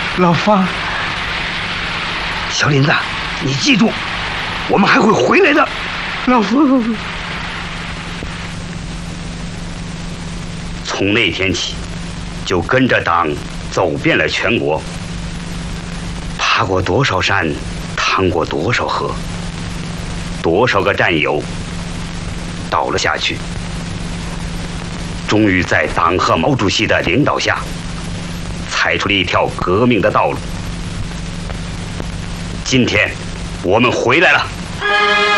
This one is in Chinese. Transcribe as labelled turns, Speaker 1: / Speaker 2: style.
Speaker 1: 老方，
Speaker 2: 小林子，你记住，我们还会回来的。
Speaker 1: 老方。
Speaker 3: 从那天起，就跟着党走遍了全国，爬过多少山，趟过多少河，多少个战友倒了下去，终于在党和毛主席的领导下，踩出了一条革命的道路。今天，我们回来了。